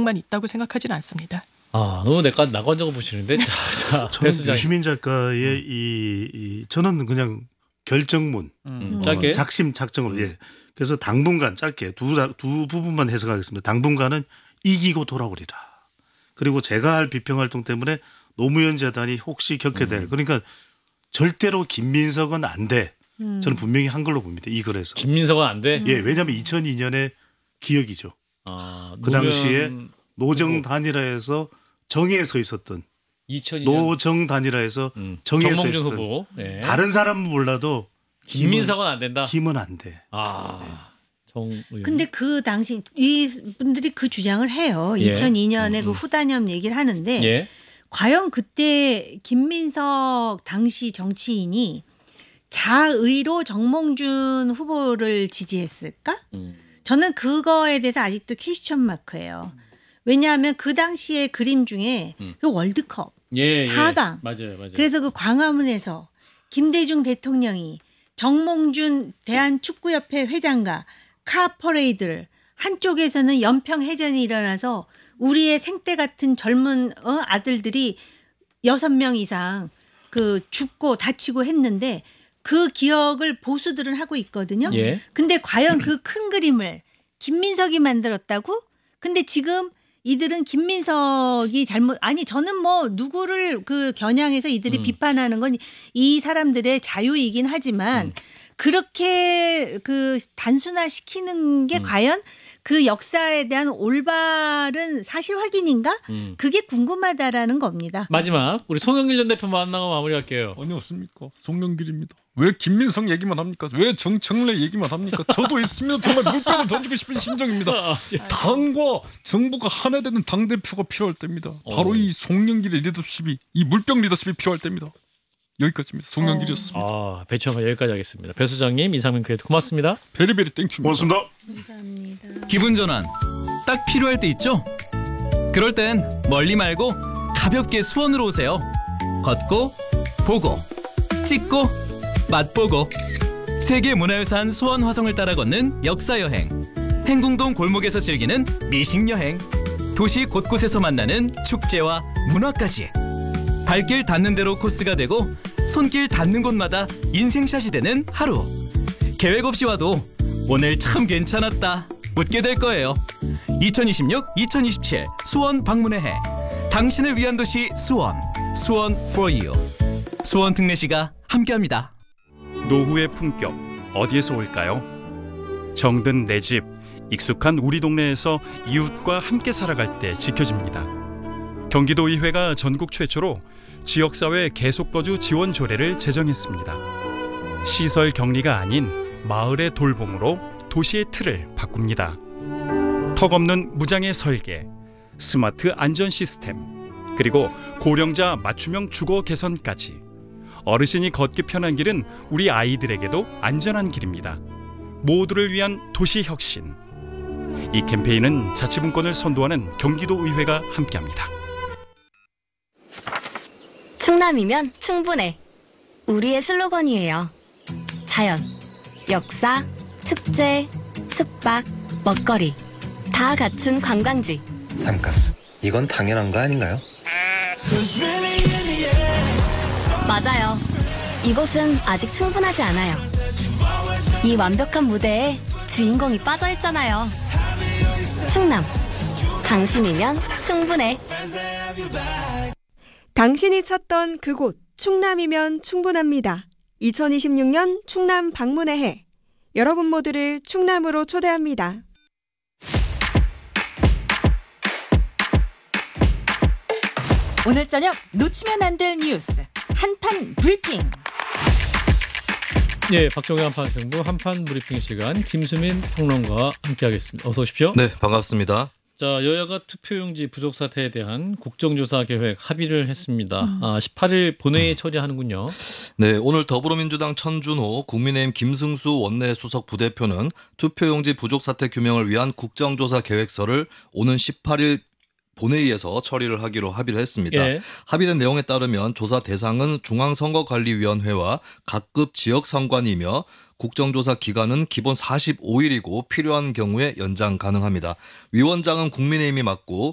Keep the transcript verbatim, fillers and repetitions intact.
주장만 있다고 생각하지는 않습니다. 아, 너무 내가 나관적으로 보시는데. 자, 자, 저는 유시민 작가의 음. 이, 이 저는 그냥 결정문, 음. 어, 짧게 작심 작정으로 예. 그래서 당분간 짧게 두, 두 부분만 해석하겠습니다. 당분간은 이기고 돌아오리라. 그리고 제가 할 비평 활동 때문에 노무현 재단이 혹시 겪게 될 음. 그러니까 절대로 김민석은 안 돼. 음. 저는 분명히 한 걸로 봅니다. 이 글에서. 김민석은 안 돼? 예, 왜냐하면 이천이 년의 기억이죠. 아, 그 당시에 노정 단일화에서 정의에 서 있었던 이천이 년 노정 단일화에서 음. 정의에 서 있었던 후보. 네. 다른 사람은 몰라도 김민석은 안 된다. 힘은 안 돼. 아. 네. 정 근데 그 당시 이 분들이 그 주장을 해요. 예. 이천이 년에 음. 그 후단협 얘기를 하는데 예. 과연 그때 김민석 당시 정치인이 자의로 정몽준 후보를 지지했을까? 음. 저는 그거에 대해서 아직도 퀘스천 마크예요. 왜냐하면 그 당시의 그림 중에 음. 그 월드컵 예, 사 강 예. 맞아요, 맞아요. 그래서 그 광화문에서 김대중 대통령이 정몽준 대한축구협회 회장과 카 퍼레이드를 한쪽에서는 연평해전이 일어나서 우리의 생때 같은 젊은 어, 아들들이 여섯 명 이상 그 죽고 다치고 했는데 그 기억을 보수들은 하고 있거든요. 예. 근데 과연 그 큰 그림을 김민석이 만들었다고? 근데 지금 이들은 김민석이 잘못 아니 저는 뭐 누구를 그 겨냥해서 이들이 음. 비판하는 건 이 사람들의 자유이긴 하지만 음. 그렇게 그 단순화시키는 게 음. 과연 그 역사에 대한 올바른 사실 확인인가? 음. 그게 궁금하다라는 겁니다. 마지막 우리 송영길 전 대표 만나고 마무리할게요. 아니 없습니까? 송영길입니다. 왜 김민석 얘기만 합니까? 왜 정청래 얘기만 합니까? 저도 있으면 정말 물병을 던지고 싶은 심정입니다. 당과 정부가 하나 되는 당대표가 필요할 때입니다. 바로 오. 이 송영길의 리더십이 이 물병 리더십이 필요할 때입니다. 여기까지입니다. 송영길이었습니다. 아, 배치원 여기까지 하겠습니다. 배 소장님, 이상민 크리에이터 고맙습니다. 베리베리 땡큐입니다. 고맙습니다. 감사합니다. 기분 전환 딱 필요할 때 있죠? 그럴 땐 멀리 말고 가볍게 수원으로 오세요. 걷고 보고 찍고 맛보고 세계문화유산 수원 화성을 따라 걷는 역사여행, 행궁동 골목에서 즐기는 미식여행, 도시 곳곳에서 만나는 축제와 문화까지 발길 닿는 대로 코스가 되고 손길 닿는 곳마다 인생샷이 되는 하루. 계획 없이 와도 오늘 참 괜찮았다 웃게 될 거예요. 이천이십육 이천이십칠 수원 방문의 해, 당신을 위한 도시 수원, 수원 for you. 수원 특례시가 함께합니다. 노후의 품격 어디에서 올까요? 정든 내 집, 익숙한 우리 동네에서 이웃과 함께 살아갈 때 지켜집니다. 경기도의회가 전국 최초로 지역사회 계속거주 지원 조례를 제정했습니다. 시설 격리가 아닌 마을의 돌봄으로 도시의 틀을 바꿉니다. 턱없는 무장의 설계, 스마트 안전 시스템, 그리고 고령자 맞춤형 주거 개선까지 어르신이 걷기 편한 길은 우리 아이들에게도 안전한 길입니다. 모두를 위한 도시 혁신. 이 캠페인은 자치분권을 선도하는 경기도의회가 함께합니다. 충남이면 충분해. 우리의 슬로건이에요. 자연, 역사, 축제, 숙박, 먹거리 다 갖춘 관광지. 잠깐, 이건 당연한 거 아닌가요? 맞아요. 이곳은 아직 충분하지 않아요. 이 완벽한 무대에 주인공이 빠져있잖아요. 충남, 당신이면 충분해. 당신이 찾던 그곳 충남이면 충분합니다. 이천이십육 년 충남 방문의 해. 여러분 모두를 충남으로 초대합니다. 오늘 저녁 놓치면 안 될 뉴스 한판 브리핑. 예, 박정희 한판 승부 한판 브리핑 시간, 김수민 평론가와 함께하겠습니다. 어서 오십시오. 네, 반갑습니다. 자, 여야가 투표용지 부족 사태에 대한 국정조사 계획 합의를 했습니다. 음. 아, 십팔 일 본회의에 처리하는군요. 네, 오늘 더불어민주당 천준호, 국민의힘 김승수 원내수석 부대표는 투표용지 부족 사태 규명을 위한 국정조사 계획서를 오는 십팔 일 본회의에서 처리를 하기로 합의를 했습니다. 예. 합의된 내용에 따르면 조사 대상은 중앙선거관리위원회와 각급 지역선관위이며 국정조사 기간은 기본 사십오 일이고 필요한 경우에 연장 가능합니다. 위원장은 국민의힘이 맡고